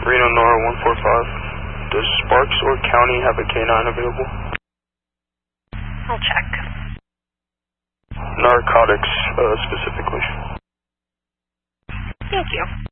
Reno Nora 145. Does Sparks or County have a K-9 available? I'll check. Narcotics, specifically. Thank you.